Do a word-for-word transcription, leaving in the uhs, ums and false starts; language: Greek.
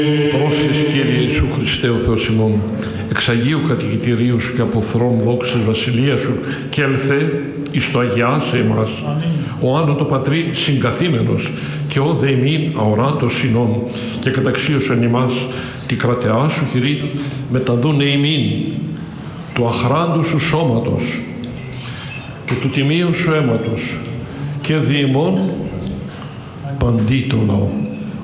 Πρόσχες, Κύριε Ιησού Χριστέ ο Θεός ημών, εξ Αγίου Κατοικητηρίου Σου και από θρόν δόξης βασιλείας Σου και ελθέ εις το αγιάσε εμάς, ο άνω το Πατρί συγκαθήμενος και ο δε ημίν αοράτος συνών και καταξίωσον ημάς τη κρατεά Σου χειρή μεταδούνε ημίν του αχράντου Σου σώματος και του τιμίου Σου αίματος και δι' ημών παντί το λαό.